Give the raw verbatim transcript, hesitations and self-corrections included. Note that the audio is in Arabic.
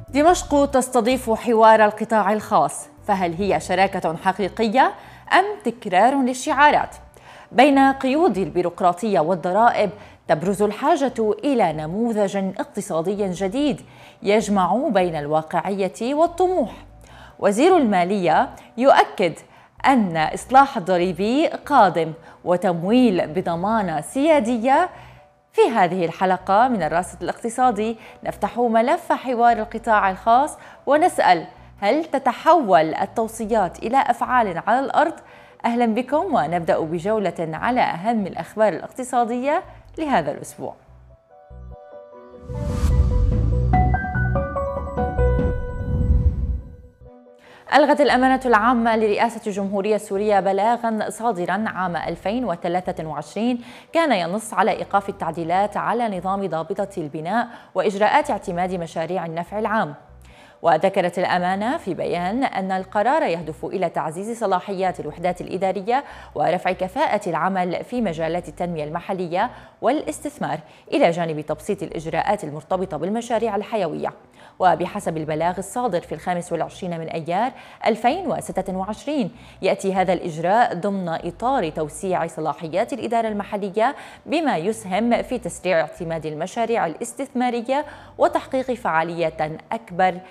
دمشق تستضيف حوار القطاع الخاص، فهل هي شراكة حقيقية أم تكرار للشعارات؟ بين قيود البيروقراطية والضرائب تبرز الحاجة إلى نموذج اقتصادي جديد يجمع بين الواقعية والطموح. وزير المالية يؤكد أن إصلاح الضريبي قادم وتمويل بضمانة سيادية. في هذه الحلقة من الراصد الاقتصادي نفتح ملف حوار القطاع الخاص ونسأل: هل تتحول التوصيات إلى أفعال على الأرض؟ أهلا بكم، ونبدأ بجولة على أهم الأخبار الاقتصادية لهذا الأسبوع. ألغت الأمانة العامة لرئاسة الجمهورية السورية بلاغاً صادراً عام ألفين وثلاثة وعشرين كان ينص على إيقاف التعديلات على نظام ضابطة البناء وإجراءات اعتماد مشاريع النفع العام. وذكرت الأمانة في بيان أن القرار يهدف إلى تعزيز صلاحيات الوحدات الإدارية ورفع كفاءة العمل في مجالات التنمية المحلية والاستثمار، إلى جانب تبسيط الإجراءات المرتبطة بالمشاريع الحيوية. وبحسب البلاغ الصادر في الخامس والعشرين من أيار ألفين وستة وعشرين، يأتي هذا الإجراء ضمن إطار توسيع صلاحيات الإدارة المحلية، بما يسهم في تسريع اعتماد المشاريع الاستثمارية وتحقيق فعالية أكبر